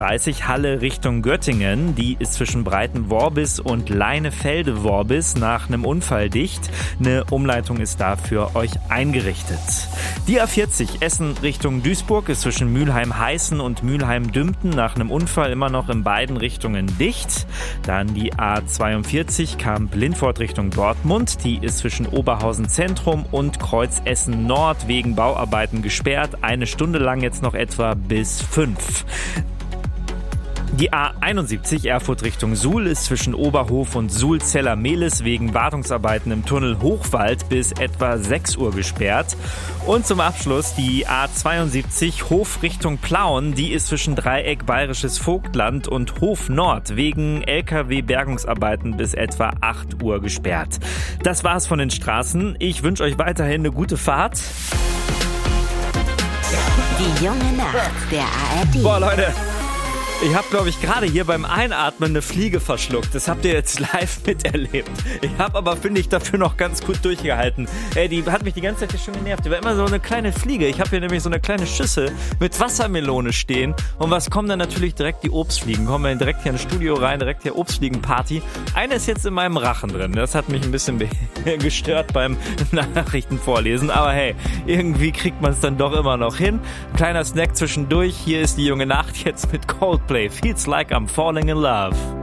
30 Halle Richtung Göttingen, die ist zwischen Breitenworbis und Leinefelde-Worbis nach einem Unfall dicht. Eine Umleitung ist da für euch eingerichtet. Die A40 Essen Richtung Duisburg ist zwischen Mülheim-Heißen und Mülheim-Dümpten nach einem Unfall immer noch in beiden Richtungen dicht. Dann die A42 Kamp-Lindfort Richtung Dortmund, die ist zwischen Oberhausen Zentrum und Kreuz Essen Nord wegen Bauarbeiten gesperrt. 1 Stunde lang jetzt noch etwa bis 5. Die A71 Erfurt Richtung Suhl ist zwischen Oberhof und Suhl-Zeller-Mehlis wegen Wartungsarbeiten im Tunnel Hochwald bis etwa 6 Uhr gesperrt. Und zum Abschluss die A72 Hof Richtung Plauen, die ist zwischen Dreieck Bayerisches Vogtland und Hof Nord wegen LKW-Bergungsarbeiten bis etwa 8 Uhr gesperrt. Das war's von den Straßen. Ich wünsche euch weiterhin eine gute Fahrt. Die junge Nacht der ARD. Boah, Leute. Ich habe, glaube ich, gerade hier beim Einatmen eine Fliege verschluckt. Das habt ihr jetzt live miterlebt. Ich habe aber, finde ich, dafür noch ganz gut durchgehalten. Die hat mich die ganze Zeit schon genervt. Die war immer so eine kleine Fliege. Ich habe hier nämlich so eine kleine Schüssel mit Wassermelone stehen. Und was kommen dann natürlich direkt die Obstfliegen? Kommen dann direkt hier ins Studio rein, direkt hier Obstfliegenparty. Eine ist jetzt in meinem Rachen drin. Das hat mich ein bisschen gestört beim Nachrichten vorlesen. Aber hey, irgendwie kriegt man es dann doch immer noch hin. Kleiner Snack zwischendurch. Hier ist die junge Nacht jetzt mit Coldplay. Feels like I'm falling in love.